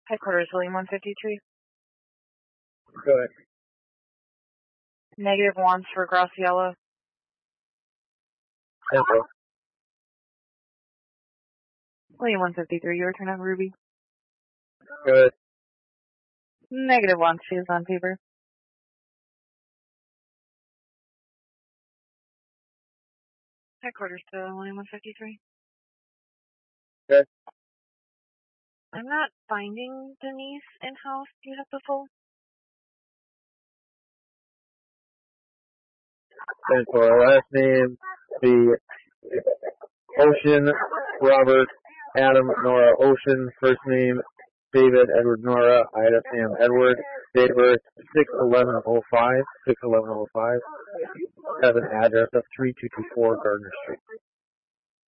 Headquarters, William 153. Go ahead. Negative wants for Graciela. Tempo. William 153, you return on Ruby. Go ahead. Negative wants, she is on paper. Headquarters to William 153. Good. I'm not finding Denise in-house. Do you have the full? And for our last name, the Ocean, Robert, Adam, Nora, Ocean. First name, David, Edward, Nora, Ida, Sam, Edward. Date of birth, 6/11/05. 6/11/05. Have an address of 3224 Gardner Street.